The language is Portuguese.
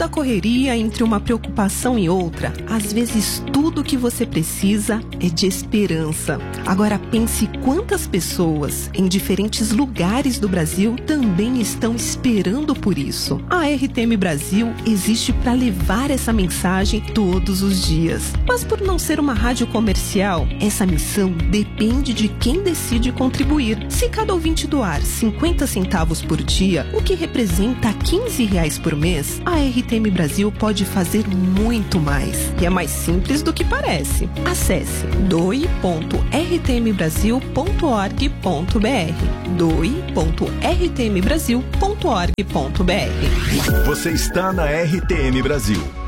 Na correria, entre uma preocupação e outra, às vezes tudo que você precisa é de esperança. Agora pense quantas pessoas em diferentes lugares do Brasil também estão esperando por isso. A RTM Brasil existe para levar essa mensagem todos os dias. Mas por não ser uma rádio comercial, essa missão depende de quem decide contribuir. Se cada ouvinte doar 50 centavos por dia, o que representa R$15 por mês, a RTM Brasil pode fazer muito mais. E é mais simples do que parece. Acesse doe.rtmbrasil.org.br doe.rtmbrasil.org.br. Você está na RTM Brasil.